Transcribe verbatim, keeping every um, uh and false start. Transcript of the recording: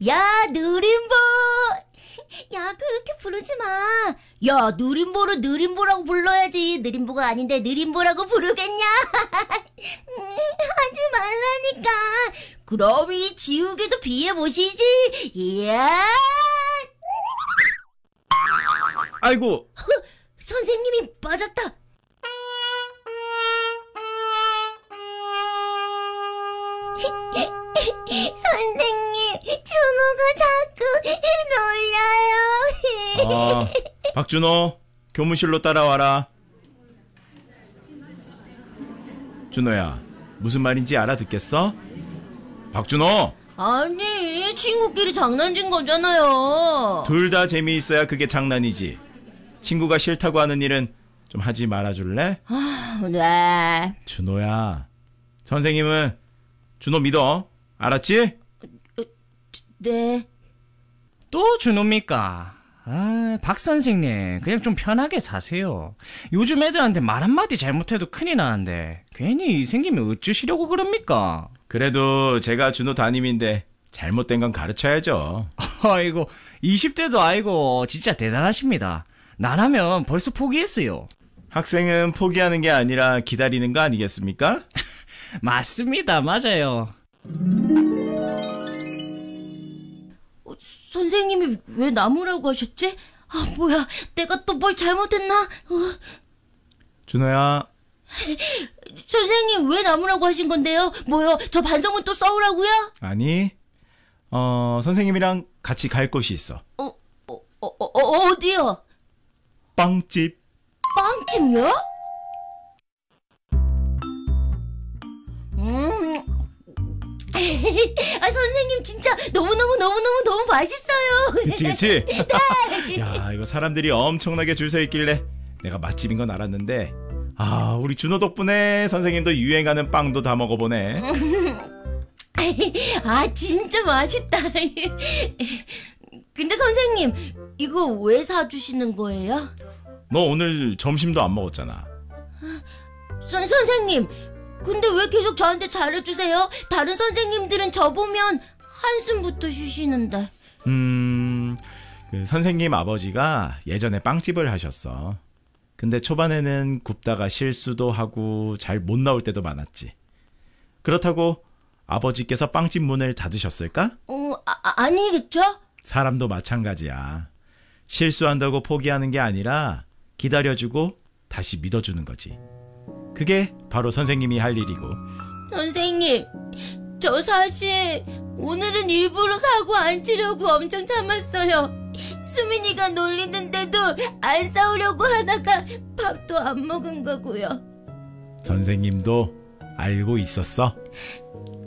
야, 느림보! 야, 그렇게 부르지 마. 야, 느림보를 느림보라고 불러야지. 느림보가 아닌데 느림보라고 부르겠냐? 하지 말라니까. 그럼 이 지우개도 비해보시지. 이야! 아이고. 허, 선생님이 맞았다. 선생님, 준호가 자꾸 놀려요. 아, 박준호, 교무실로 따라와라. 준호야, 무슨 말인지 알아듣겠어? 박준호! 아니, 친구끼리 장난친 거잖아요. 둘 다 재미있어야 그게 장난이지. 친구가 싫다고 하는 일은 좀 하지 말아줄래? 아, 네. 준호야, 선생님은 준호 믿어. 알았지? 네. 또 준호입니까? 아, 박 선생님, 그냥 좀 편하게 사세요. 요즘 애들한테 말 한마디 잘못해도 큰일 나는데 괜히 생기면 어쩌시려고 그럽니까? 그래도 제가 준호 담임인데 잘못된 건 가르쳐야죠. 아이고, 이십 대도 아니고 진짜 대단하십니다. 나라면 벌써 포기했어요. 학생은 포기하는 게 아니라 기다리는 거 아니겠습니까? 맞습니다. 맞아요. 어, 선생님이 왜 나무라고 하셨지? 아, 뭐야, 내가 또 뭘 잘못했나? 어. 준호야. 선생님, 왜 나무라고 하신 건데요? 뭐요, 저 반성문 또 써오라고요? 아니, 어, 선생님이랑 같이 갈 곳이 있어. 어, 어, 어, 어, 어디요? 빵집. 빵집요? 음. 아, 선생님 진짜 너무너무너무너무 너무 맛있어요. 그치, 그치? 네. 야, 이거 사람들이 엄청나게 줄 서 있길래 내가 맛집인 건 알았는데, 아, 우리 준호 덕분에 선생님도 유행하는 빵도 다 먹어보네. 아, 진짜 맛있다. 근데 선생님, 이거 왜 사주시는 거예요? 너 오늘 점심도 안 먹었잖아. 선, 선생님, 근데 왜 계속 저한테 잘해주세요? 다른 선생님들은 저 보면 한숨부터 쉬시는데. 음, 그 선생님 아버지가 예전에 빵집을 하셨어. 근데 초반에는 굽다가 실수도 하고 잘 못 나올 때도 많았지. 그렇다고 아버지께서 빵집 문을 닫으셨을까? 어, 아, 아니겠죠? 사람도 마찬가지야. 실수한다고 포기하는 게 아니라 기다려주고 다시 믿어주는 거지. 그게 바로 선생님이 할 일이고. 선생님, 저 사실 오늘은 일부러 사고 안 치려고 엄청 참았어요. 수민이가 놀리는데도 안 싸우려고 하다가 밥도 안 먹은 거고요. 선생님도 알고 있었어?